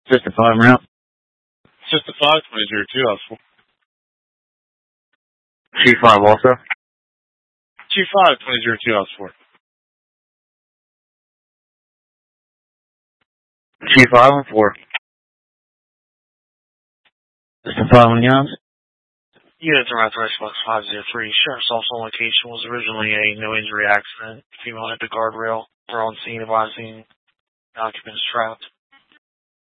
Just a 5 route. Just a 5-2002, I was 4. Chief 5 also. Chief 5-2002, I was 4. Chief 5 and 4. Just a 5 on Youngs. Units around Rescue 503. Sheriff's office on location was originally a no-injury accident. Female hit the guardrail. We're on scene advising occupants trapped.